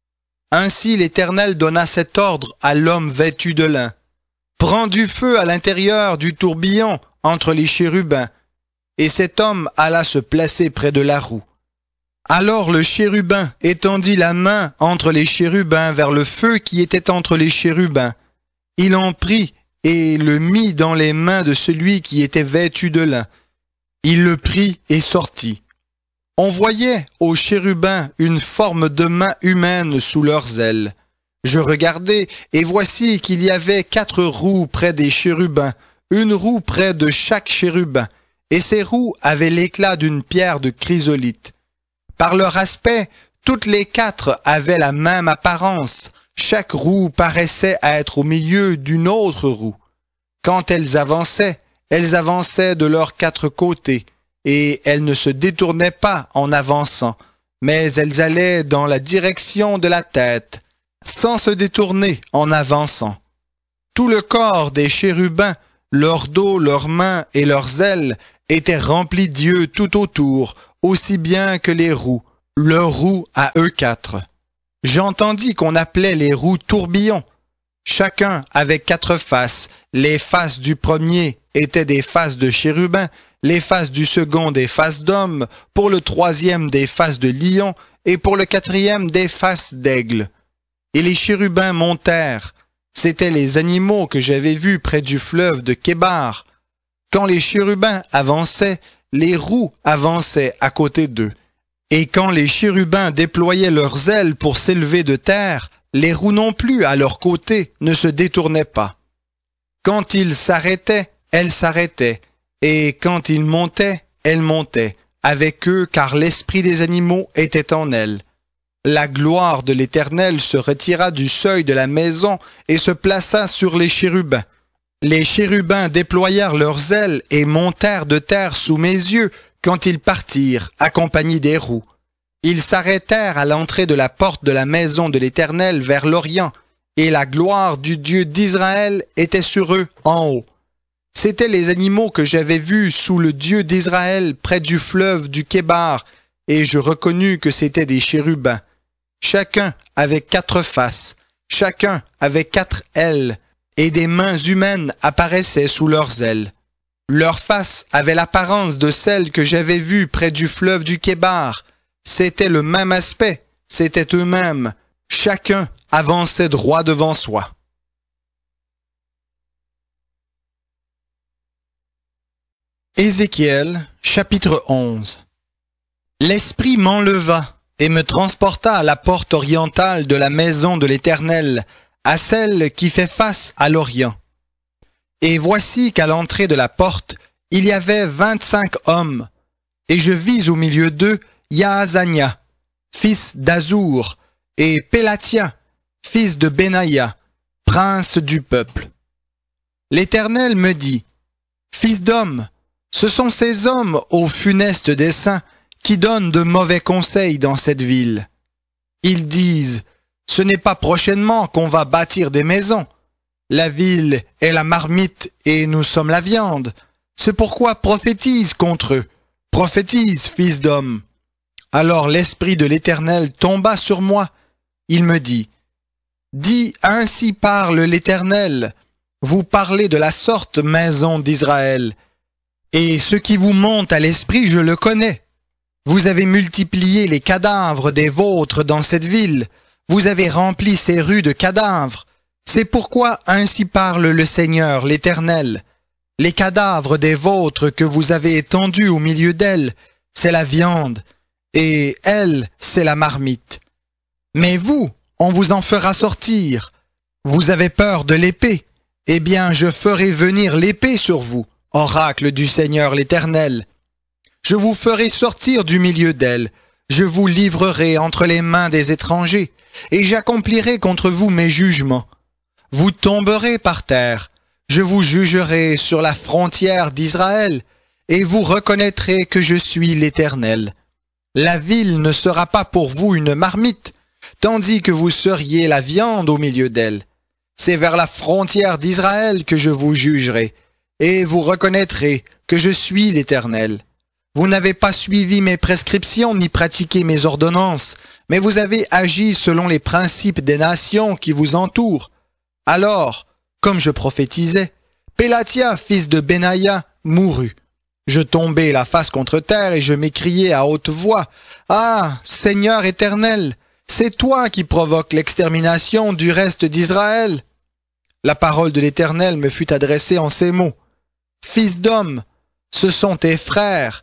Ainsi l'Éternel donna cet ordre à l'homme vêtu de lin. « Prends du feu à l'intérieur du tourbillon entre les chérubins. » Et cet homme alla se placer près de la roue. Alors le chérubin étendit la main entre les chérubins vers le feu qui était entre les chérubins. Il en prit et le mit dans les mains de celui qui était vêtu de lin. Il le prit et sortit. On voyait aux chérubins une forme de main humaine sous leurs ailes. Je regardai, et voici qu'il y avait 4 roues près des chérubins, une roue près de chaque chérubin, et ces roues avaient l'éclat d'une pierre de chrysolite. Par leur aspect, toutes les 4 avaient la même apparence. Chaque roue paraissait être au milieu d'une autre roue. Quand elles avançaient de leurs 4 côtés, et elles ne se détournaient pas en avançant, mais elles allaient dans la direction de la tête, sans se détourner en avançant. Tout le corps des chérubins leur dos, leurs mains et leurs ailes étaient remplis d'yeux tout autour, aussi bien que les roues, leurs roues à eux quatre. J'entendis qu'on appelait les roues tourbillons. Chacun avait 4 faces. Les faces du premier étaient des faces de chérubins, les faces du second des faces d'hommes, pour le troisième des faces de lion, et pour le quatrième des faces d'aigle. Et les chérubins montèrent. C'étaient les animaux que j'avais vus près du fleuve de Kébar. Quand les chérubins avançaient, les roues avançaient à côté d'eux. Et quand les chérubins déployaient leurs ailes pour s'élever de terre, les roues non plus à leur côté ne se détournaient pas. Quand ils s'arrêtaient, elles s'arrêtaient, et quand ils montaient, elles montaient, avec eux car l'esprit des animaux était en elles. La gloire de l'Éternel se retira du seuil de la maison et se plaça sur les chérubins. Les chérubins déployèrent leurs ailes et montèrent de terre sous mes yeux quand ils partirent, accompagnés des roues. Ils s'arrêtèrent à l'entrée de la porte de la maison de l'Éternel vers l'Orient, et la gloire du Dieu d'Israël était sur eux en haut. C'étaient les animaux que j'avais vus sous le Dieu d'Israël près du fleuve du Kébar, et je reconnus que c'étaient des chérubins. Chacun avait 4 faces, chacun avait 4 ailes, et des mains humaines apparaissaient sous leurs ailes. Leurs faces avaient l'apparence de celles que j'avais vues près du fleuve du Kébar. C'était le même aspect, c'était eux-mêmes. Chacun avançait droit devant soi. Ézéchiel, chapitre 11. L'Esprit m'enleva et me transporta à la porte orientale de la maison de l'Éternel, à celle qui fait face à l'Orient. Et voici qu'à l'entrée de la porte, il y avait 25 hommes, et je vis au milieu d'eux Yaazania, fils d'Azour, et Pélatia, fils de Benaïa, prince du peuple. L'Éternel me dit, « Fils d'homme, ce sont ces hommes au funeste dessein qui donnent de mauvais conseils dans cette ville. Ils disent, ce n'est pas prochainement qu'on va bâtir des maisons. La ville est la marmite et nous sommes la viande. C'est pourquoi prophétise contre eux. Prophétise, fils d'homme. » Alors l'Esprit de l'Éternel tomba sur moi. Il me dit, « Dis, ainsi parle l'Éternel. Vous parlez de la sorte, maison d'Israël. Et ce qui vous monte à l'esprit, je le connais. Vous avez multiplié les cadavres des vôtres dans cette ville. Vous avez rempli ces rues de cadavres. C'est pourquoi ainsi parle le Seigneur, l'Éternel. Les cadavres des vôtres que vous avez étendus au milieu d'elles, c'est la viande, et elle, c'est la marmite. Mais vous, on vous en fera sortir. Vous avez peur de l'épée. Eh bien, je ferai venir l'épée sur vous, oracle du Seigneur l'Éternel. Je vous ferai sortir du milieu d'elle. Je vous livrerai entre les mains des étrangers, et j'accomplirai contre vous mes jugements. Vous tomberez par terre. Je vous jugerai sur la frontière d'Israël, et vous reconnaîtrez que je suis l'Éternel. La ville ne sera pas pour vous une marmite, tandis que vous seriez la viande au milieu d'elle. C'est vers la frontière d'Israël que je vous jugerai, et vous reconnaîtrez que je suis l'Éternel. Vous n'avez pas suivi mes prescriptions ni pratiqué mes ordonnances, mais vous avez agi selon les principes des nations qui vous entourent. Alors, comme je prophétisais, Pélatia, fils de Benaïa, mourut. Je tombai la face contre terre et je m'écriai à haute voix, « Ah, Seigneur éternel, c'est toi qui provoques l'extermination du reste d'Israël. » La parole de l'Éternel me fut adressée en ces mots, « Fils d'homme, ce sont tes frères,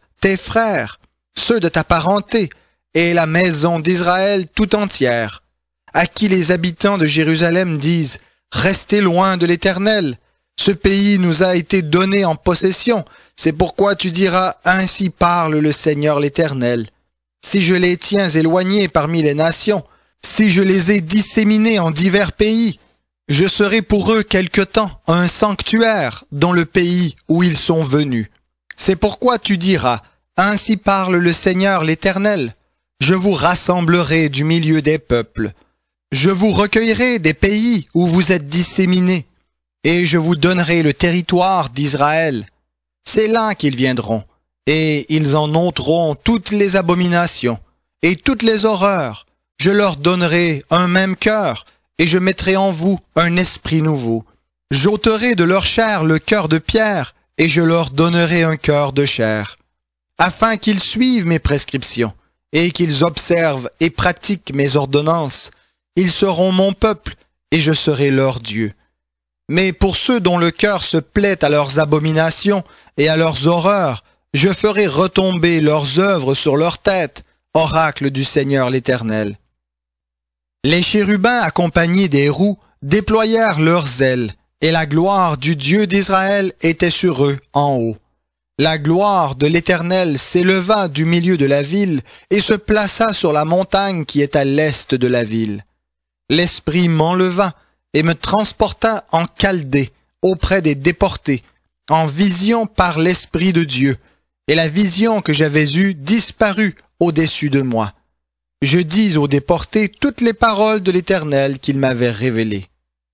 ceux de ta parenté, et la maison d'Israël tout entière, à qui les habitants de Jérusalem disent, « Restez loin de l'Éternel. Ce pays nous a été donné en possession. C'est pourquoi tu diras, ainsi parle le Seigneur l'Éternel. Si je les tiens éloignés parmi les nations, si je les ai disséminés en divers pays, je serai pour eux quelque temps un sanctuaire dans le pays où ils sont venus. C'est pourquoi tu diras, ainsi parle le Seigneur l'Éternel. Je vous rassemblerai du milieu des peuples. Je vous recueillerai des pays où vous êtes disséminés. et je vous donnerai le territoire d'Israël. C'est là qu'ils viendront, et ils en ôteront toutes les abominations et toutes les horreurs. Je leur donnerai un même cœur, et je mettrai en vous un esprit nouveau. J'ôterai de leur chair le cœur de pierre, et je leur donnerai un cœur de chair, afin qu'ils suivent mes prescriptions, et qu'ils observent et pratiquent mes ordonnances. Ils seront mon peuple, et je serai leur Dieu. Mais pour ceux dont le cœur se plaît à leurs abominations et à leurs horreurs, je ferai retomber leurs œuvres sur leur tête, oracle du Seigneur l'Éternel. Les chérubins accompagnés des roues déployèrent leurs ailes, et la gloire du Dieu d'Israël était sur eux en haut. La gloire de l'Éternel s'éleva du milieu de la ville et se plaça sur la montagne qui est à l'est de la ville. L'Esprit m'enleva et me transporta en Chaldée, auprès des déportés, en vision par l'Esprit de Dieu, et la vision que j'avais eue disparut au-dessus de moi. Je dis aux déportés toutes les paroles de l'Éternel qu'il m'avait révélées.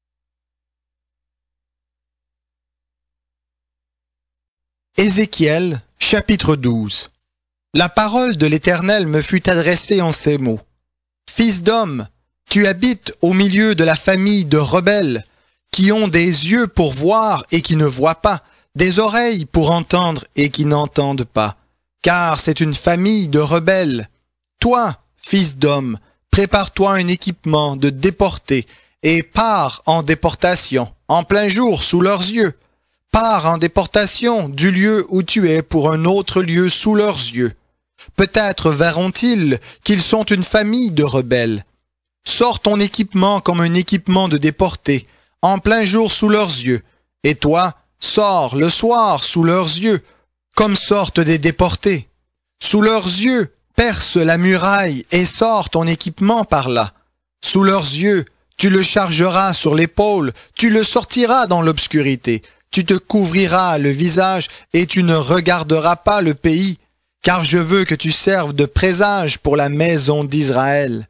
Ézéchiel, chapitre 12. La parole de l'Éternel me fut adressée en ces mots. Fils d'homme, tu habites au milieu de la famille de rebelles, qui ont des yeux pour voir et qui ne voient pas, des oreilles pour entendre et qui n'entendent pas, car c'est une famille de rebelles. Toi, fils d'homme, prépare-toi un équipement de déportés et pars en déportation, en plein jour sous leurs yeux. Pars en déportation du lieu où tu es pour un autre lieu sous leurs yeux. Peut-être verront-ils qu'ils sont une famille de rebelles. Sors ton équipement comme un équipement de déportés, en plein jour sous leurs yeux, et toi, sors le soir sous leurs yeux, comme sortent des déportés. Sous leurs yeux, perce la muraille et sors ton équipement par là. Sous leurs yeux, tu le chargeras sur l'épaule, tu le sortiras dans l'obscurité. Tu te couvriras le visage et tu ne regarderas pas le pays, car je veux que tu serves de présage pour la maison d'Israël.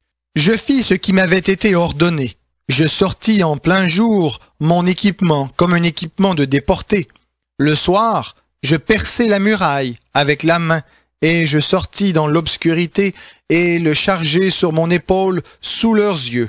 Je fis ce qui m'avait été ordonné. Je sortis en plein jour mon équipement comme un équipement de déporté. Le soir, je perçai la muraille avec la main et je sortis dans l'obscurité et le chargeai sur mon épaule sous leurs yeux.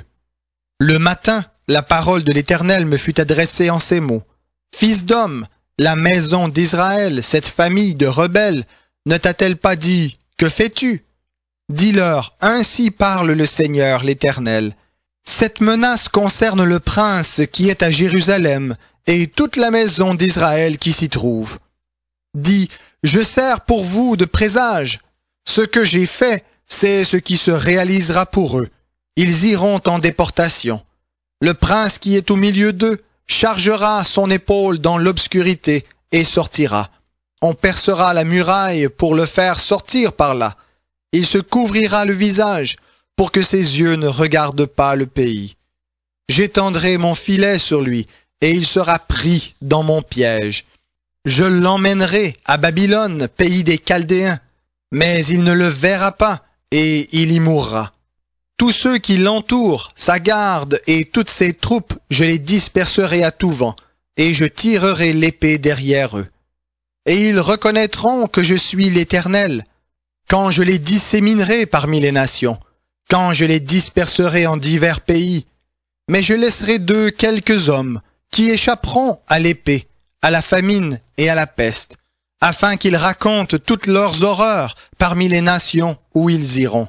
Le matin, la parole de l'Éternel me fut adressée en ces mots. Fils d'homme, la maison d'Israël, cette famille de rebelles, ne t'a-t-elle pas dit, que fais-tu? Dis-leur, ainsi parle le Seigneur l'Éternel. Cette menace concerne le prince qui est à Jérusalem et toute la maison d'Israël qui s'y trouve. Dis, je sers pour vous de présage. Ce que j'ai fait, c'est ce qui se réalisera pour eux. Ils iront en déportation. Le prince qui est au milieu d'eux chargera son épaule dans l'obscurité et sortira. On percera la muraille pour le faire sortir par là. Il se couvrira le visage pour que ses yeux ne regardent pas le pays. J'étendrai mon filet sur lui et il sera pris dans mon piège. Je l'emmènerai à Babylone, pays des Chaldéens, mais il ne le verra pas et il y mourra. Tous ceux qui l'entourent, sa garde et toutes ses troupes, je les disperserai à tout vent, et je tirerai l'épée derrière eux. Et ils reconnaîtront que je suis l'Éternel, quand je les disséminerai parmi les nations, quand je les disperserai en divers pays. Mais je laisserai d'eux quelques hommes, qui échapperont à l'épée, à la famine et à la peste, afin qu'ils racontent toutes leurs horreurs parmi les nations où ils iront.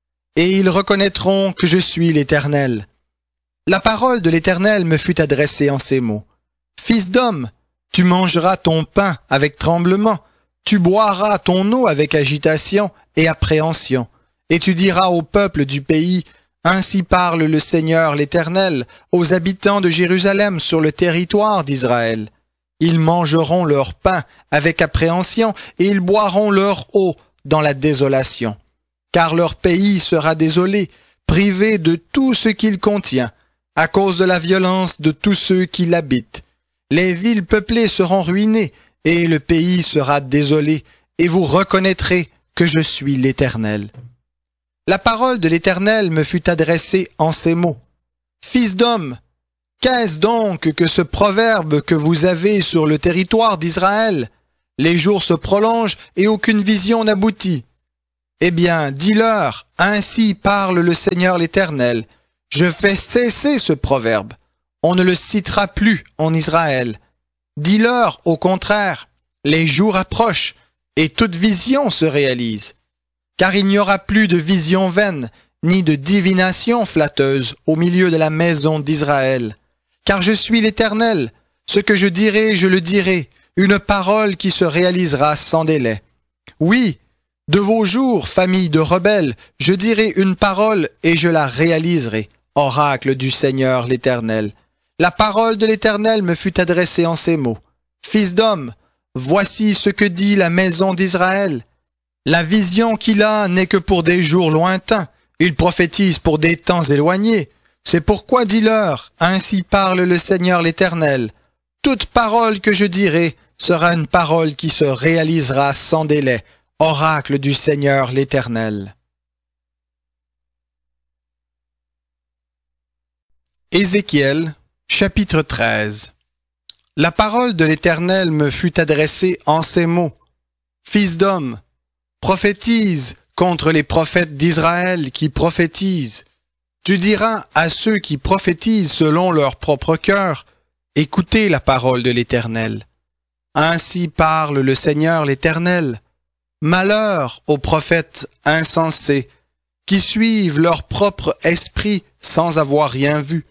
Et ils reconnaîtront que je suis l'Éternel. La parole de l'Éternel me fut adressée en ces mots. Fils d'homme, tu mangeras ton pain avec tremblement, tu boiras ton eau avec agitation et appréhension, et tu diras au peuple du pays, ainsi parle le Seigneur l'Éternel, aux habitants de Jérusalem sur le territoire d'Israël. Ils mangeront leur pain avec appréhension et ils boiront leur eau dans la désolation. Car leur pays sera désolé, privé de tout ce qu'il contient, à cause de la violence de tous ceux qui l'habitent. Les villes peuplées seront ruinées, et le pays sera désolé, et vous reconnaîtrez que je suis l'Éternel. La parole de l'Éternel me fut adressée en ces mots. Fils d'homme, Qu'est-ce donc que ce proverbe que vous avez sur le territoire d'Israël? Les jours se prolongent et aucune vision n'aboutit. Eh bien, dis-leur, ainsi parle le Seigneur l'Éternel. Je fais cesser ce proverbe. On ne le citera plus en Israël. Dis-leur, au contraire, les jours approchent et toute vision se réalise. Car il n'y aura plus de vision vaine, ni de divination flatteuse au milieu de la maison d'Israël. Car je suis l'Éternel, ce que je dirai, je le dirai, une parole qui se réalisera sans délai. Oui, de vos jours, famille de rebelles, je dirai une parole et je la réaliserai, oracle du Seigneur l'Éternel. La parole de l'Éternel me fut adressée en ces mots. Fils d'homme, voici ce que dit la maison d'Israël. La vision qu'il a n'est que pour des jours lointains, il prophétise pour des temps éloignés. C'est pourquoi dis-leur, ainsi parle le Seigneur l'Éternel. Toute parole que je dirai sera une parole qui se réalisera sans délai, oracle du Seigneur l'Éternel. Ézéchiel, chapitre 13. La parole de l'Éternel me fut adressée en ces mots. Fils d'homme, prophétise contre les prophètes d'Israël qui prophétisent. Tu diras à ceux qui prophétisent selon leur propre cœur, écoutez la parole de l'Éternel. Ainsi parle le Seigneur l'Éternel. Malheur aux prophètes insensés, qui suivent leur propre esprit sans avoir rien vu.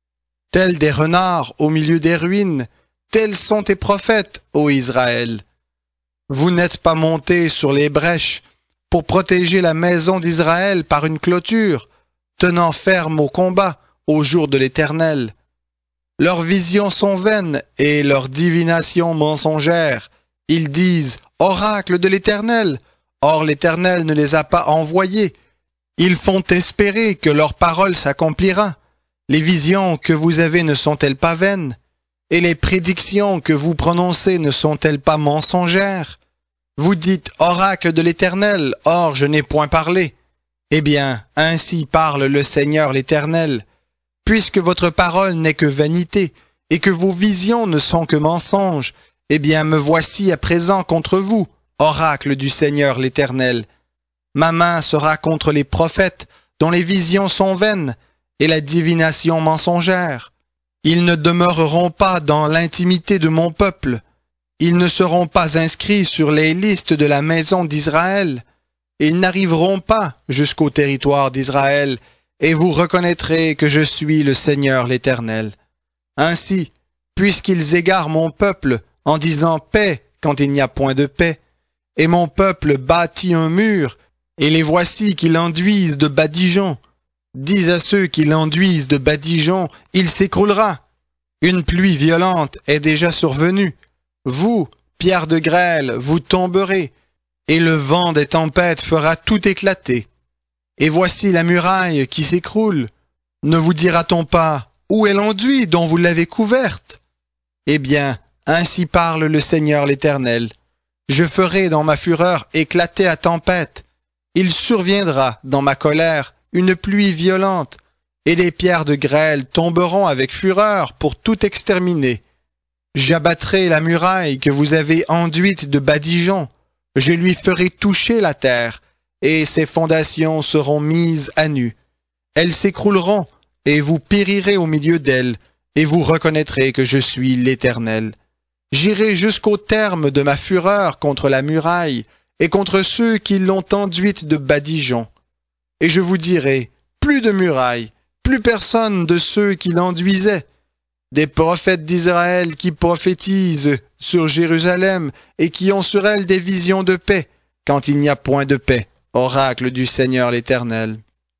Tels des renards au milieu des ruines, tels sont tes prophètes, ô Israël. Vous n'êtes pas montés sur les brèches pour protéger la maison d'Israël par une clôture, tenant ferme au combat au jour de l'Éternel. Leurs visions sont vaines et leurs divinations mensongères. Ils disent « Oracle de l'Éternel », or l'Éternel ne les a pas envoyés. Ils font espérer que leur parole s'accomplira. Les visions que vous avez ne sont-elles pas vaines? Et les prédictions que vous prononcez ne sont-elles pas mensongères? Vous dites « Oracle de l'Éternel », or je n'ai point parlé. Eh bien, ainsi parle le Seigneur l'Éternel. Puisque votre parole n'est que vanité, et que vos visions ne sont que mensonges, eh bien me voici à présent contre vous, oracle du Seigneur l'Éternel. Ma main sera contre les prophètes, dont les visions sont vaines, et la divination mensongère. Ils ne demeureront pas dans l'intimité de mon peuple. Ils ne seront pas inscrits sur les listes de la maison d'Israël. Ils n'arriveront pas jusqu'au territoire d'Israël, et vous reconnaîtrez que je suis le Seigneur l'Éternel. Ainsi, puisqu'ils égarent mon peuple en disant paix quand il n'y a point de paix, et mon peuple bâtit un mur, et les voici qui l'enduisent de badigeons. Dis à ceux qui l'enduisent de badigeons, il s'écroulera. Une pluie violente est déjà survenue. Vous, pierres de grêle, vous tomberez, et le vent des tempêtes fera tout éclater. Et voici la muraille qui s'écroule. Ne vous dira-t-on pas, où est l'enduit dont vous l'avez couverte? Eh bien, ainsi parle le Seigneur l'Éternel. Je ferai dans ma fureur éclater la tempête. Il surviendra dans ma colère une pluie violente, et des pierres de grêle tomberont avec fureur pour tout exterminer. J'abattrai la muraille que vous avez enduite de badigeons. Je lui ferai toucher la terre, et ses fondations seront mises à nu. Elles s'écrouleront, et vous périrez au milieu d'elles, et vous reconnaîtrez que je suis l'Éternel. J'irai jusqu'au terme de ma fureur contre la muraille, et contre ceux qui l'ont enduite de badigeons. Et je vous dirai, plus de muraille, plus personne de ceux qui l'enduisaient. Des prophètes d'Israël qui prophétisent sur Jérusalem et qui ont sur elle des visions de paix, quand il n'y a point de paix, oracle du Seigneur l'Éternel.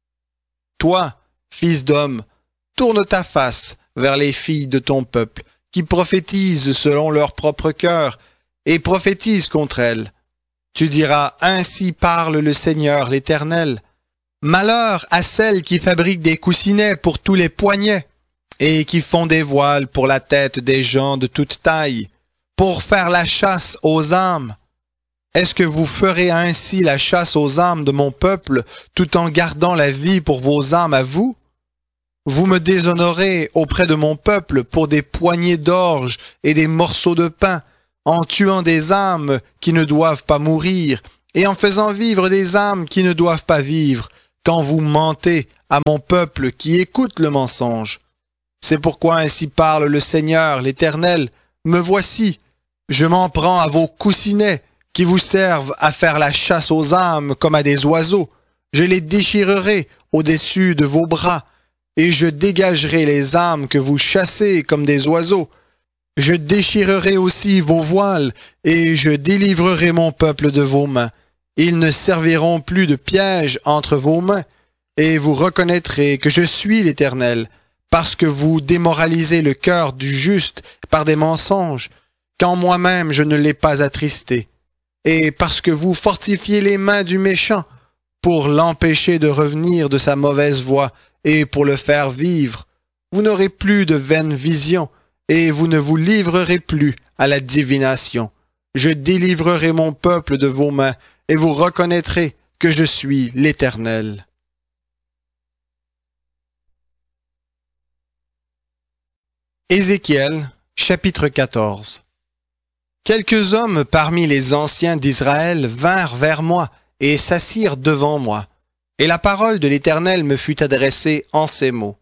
Toi, fils d'homme, tourne ta face vers les filles de ton peuple, qui prophétisent selon leur propre cœur, et prophétise contre elles. Tu diras, ainsi parle le Seigneur l'Éternel. Malheur à celles qui fabriquent des coussinets pour tous les poignets, et qui font des voiles pour la tête des gens de toute taille, pour faire la chasse aux âmes. Est-ce que vous ferez ainsi la chasse aux âmes de mon peuple, tout en gardant la vie pour vos âmes à vous? Vous me déshonorez auprès de mon peuple pour des poignées d'orge et des morceaux de pain, en tuant des âmes qui ne doivent pas mourir, et en faisant vivre des âmes qui ne doivent pas vivre, quand vous mentez à mon peuple qui écoute le mensonge. C'est pourquoi ainsi parle le Seigneur, l'Éternel. Me voici, je m'en prends à vos coussinets, qui vous servent à faire la chasse aux âmes comme à des oiseaux. Je les déchirerai au-dessus de vos bras, et je dégagerai les âmes que vous chassez comme des oiseaux. Je déchirerai aussi vos voiles, et je délivrerai mon peuple de vos mains. Ils ne serviront plus de piège entre vos mains, et vous reconnaîtrez que je suis l'Éternel, parce que vous démoralisez le cœur du juste par des mensonges, quand moi-même je ne l'ai pas attristé, et parce que vous fortifiez les mains du méchant, pour l'empêcher de revenir de sa mauvaise voie, et pour le faire vivre. Vous n'aurez plus de vaines visions, et vous ne vous livrerez plus à la divination. Je délivrerai mon peuple de vos mains, et vous reconnaîtrez que je suis l'Éternel. Ézéchiel, chapitre 14. Quelques hommes parmi les anciens d'Israël vinrent vers moi et s'assirent devant moi. Et la parole de l'Éternel me fut adressée en ces mots.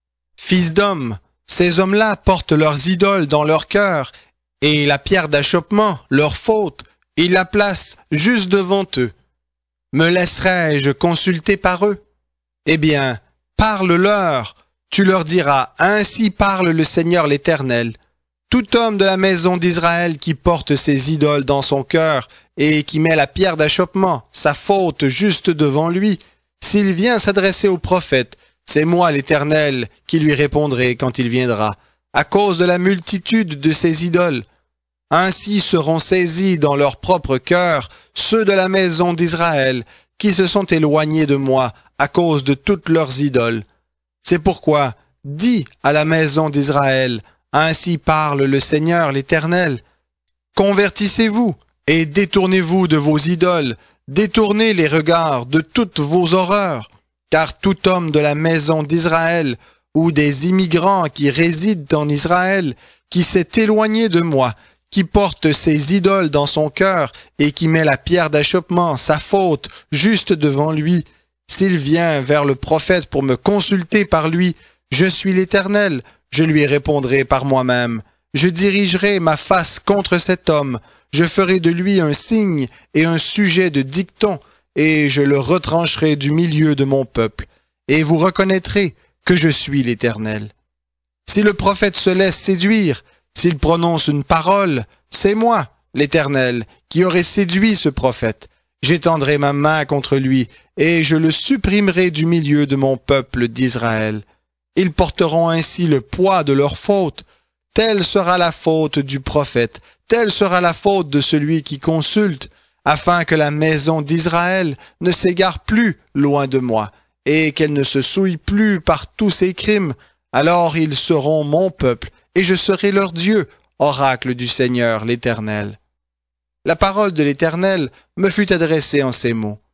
Fils d'homme, ces hommes-là portent leurs idoles dans leur cœur, et la pierre d'achoppement, leur faute, ils la placent juste devant eux. Me laisserai-je consulter par eux? Eh bien, parle-leur, tu leur diras, ainsi parle le Seigneur l'Éternel. Tout homme de la maison d'Israël qui porte ses idoles dans son cœur et qui met la pierre d'achoppement, sa faute juste devant lui, s'il vient s'adresser au prophète, c'est moi l'Éternel qui lui répondrai quand il viendra, à cause de la multitude de ses idoles. Ainsi seront saisis dans leur propre cœur ceux de la maison d'Israël qui se sont éloignés de moi à cause de toutes leurs idoles. C'est pourquoi, dis à la maison d'Israël, ainsi parle le Seigneur l'Éternel. Convertissez-vous et détournez-vous de vos idoles, détournez les regards de toutes vos horreurs, car tout homme de la maison d'Israël ou des immigrants qui résident en Israël, qui s'est éloigné de moi, qui porte ses idoles dans son cœur et qui met la pierre d'achoppement, sa faute, juste devant lui, s'il vient vers le prophète pour me consulter par lui, je suis l'Éternel, je lui répondrai par moi-même. Je dirigerai ma face contre cet homme, je ferai de lui un signe et un sujet de dicton, et je le retrancherai du milieu de mon peuple, et vous reconnaîtrez que je suis l'Éternel. Si le prophète se laisse séduire, s'il prononce une parole, c'est moi, l'Éternel, qui aurai séduit ce prophète. J'étendrai ma main contre lui, et je le supprimerai du milieu de mon peuple d'Israël. Ils porteront ainsi le poids de leur faute. Telle sera la faute du prophète, telle sera la faute de celui qui consulte, afin que la maison d'Israël ne s'égare plus loin de moi, et qu'elle ne se souille plus par tous ses crimes. Alors ils seront mon peuple, et je serai leur Dieu, oracle du Seigneur l'Éternel. La parole de l'Éternel me fut adressée en ces mots.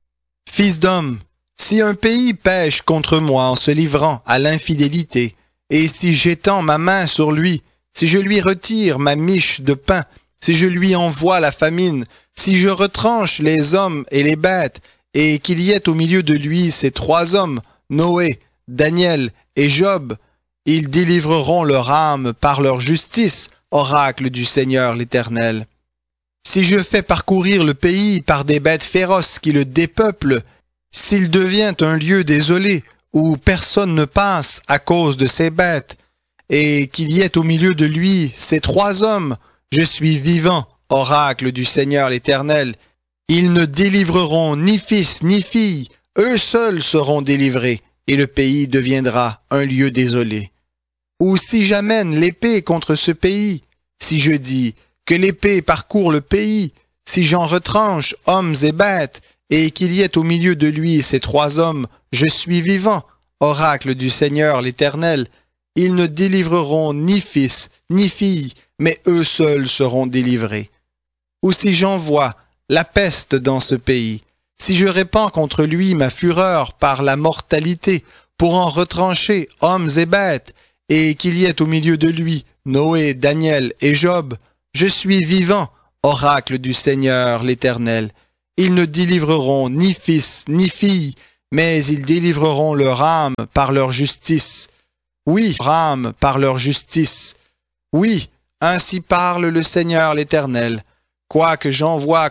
Fils d'homme, si un pays pêche contre moi en se livrant à l'infidélité, et si j'étends ma main sur lui, si je lui retire ma miche de pain, si je lui envoie la famine, si je retranche les hommes et les bêtes, et qu'il y ait au milieu de lui ces trois hommes, Noé, Daniel et Job, ils délivreront leur âme par leur justice, oracle du Seigneur l'Éternel. Si je fais parcourir le pays par des bêtes féroces qui le dépeuplent, s'il devient un lieu désolé, où personne ne passe à cause de ces bêtes, et qu'il y ait au milieu de lui ces trois hommes, je suis vivant, oracle du Seigneur l'Éternel. Ils ne délivreront ni fils ni fille, eux seuls seront délivrés, et le pays deviendra un lieu désolé. Ou si j'amène l'épée contre ce pays, si je dis que l'épée parcourt le pays, si j'en retranche hommes et bêtes, et qu'il y ait au milieu de lui ces trois hommes, je suis vivant, oracle du Seigneur l'Éternel. Ils ne délivreront ni fils, ni fille, mais eux seuls seront délivrés. Ou si j'envoie la peste dans ce pays, si je répands contre lui ma fureur par la mortalité, pour en retrancher hommes et bêtes, et qu'il y ait au milieu de lui Noé, Daniel et Job. Je suis vivant, oracle du Seigneur l'Éternel. Ils ne délivreront ni fils ni fille, mais ils délivreront leur âme par leur justice. Oui, leur âme par leur justice. Oui, ainsi parle le Seigneur l'Éternel. Quoique j'envoie